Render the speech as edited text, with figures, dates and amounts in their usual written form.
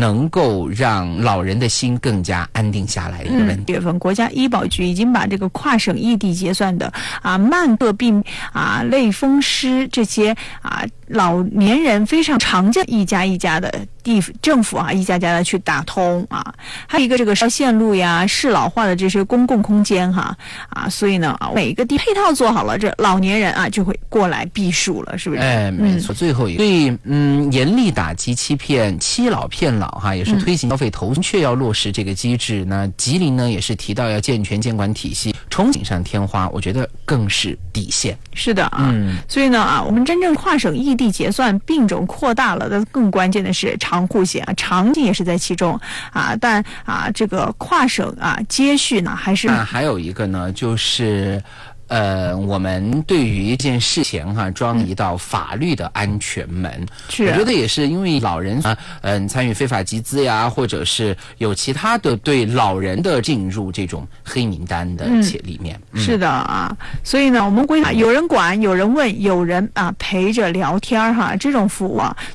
能够让老人的心更加安定下来的一个问题。 月份，国家医保局已经把这个跨省异地结算的慢个病类风湿这些老年人非常常见一家一家的政府一家家的去打通还有一个这个线路呀、适老化的这些公共空间所以呢每一个地配套做好了，这老年人就会过来避暑了，是不是？ 没错。最后一个，对严厉打击欺骗、欺老骗老也是推行消费投却要落实这个机制。那吉林呢也是提到要健全监管体系，重锦上添花，我觉得更是底线。 是的所以呢我们真正跨省异地结算病种扩大了的，更关键的是长户险长疾也是在其中但这个跨省接续呢还是还有一个呢就是我们对于一件事情装一道法律的安全门，我觉得也是因为老人参与非法集资呀，或者是有其他的对老人的进入这种黑名单的里面。 是的所以呢我们有人管、有人问、有人陪着聊天这种服务